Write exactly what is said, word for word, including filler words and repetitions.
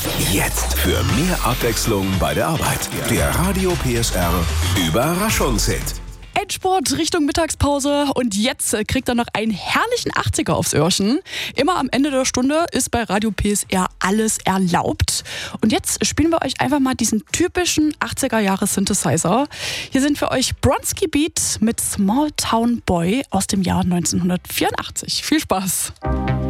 Jetzt für mehr Abwechslung bei der Arbeit. Der Radio P S R Überraschungshit. Endspurt Richtung Mittagspause und jetzt kriegt er noch einen herrlichen achtziger aufs Öhrchen. Immer am Ende der Stunde ist bei Radio P S R alles erlaubt. Und jetzt spielen wir euch einfach mal diesen typischen achtziger-Jahre-Synthesizer. Hier sind für euch Bronski Beat mit Small Town Boy aus dem Jahr neunzehnhundertvierundachtzig. Viel Spaß!